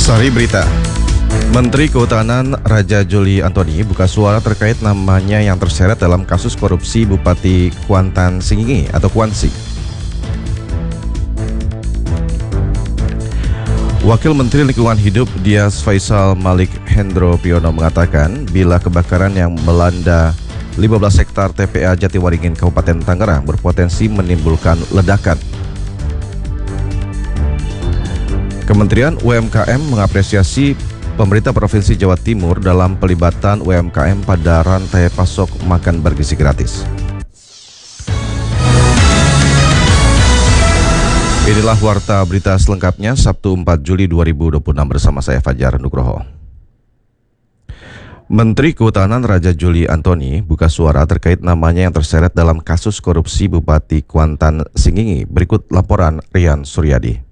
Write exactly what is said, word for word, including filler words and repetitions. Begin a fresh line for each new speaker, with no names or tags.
Sari Berita. Menteri Kehutanan Raja Juli Antoni buka suara terkait namanya yang terseret dalam kasus korupsi Bupati Kuantan Singingi atau Kuansi. Wakil Menteri Lingkungan Hidup Dias Faisal Malik Hendro Piono mengatakan bila kebakaran yang melanda lima belas hektar T P A Jatiwaringin Kabupaten Tangerang berpotensi menimbulkan ledakan. Kementerian U M K M mengapresiasi pemerintah Provinsi Jawa Timur dalam pelibatan U M K M pada rantai pasok makan bergizi gratis. Inilah warta berita selengkapnya Sabtu empat Juli dua ribu dua puluh enam bersama saya Fajar Nugroho. Menteri Kehutanan Raja Juli Antoni buka suara terkait namanya yang terseret dalam kasus korupsi Bupati Kuantan Singingi. Berikut laporan Rian Suryadi.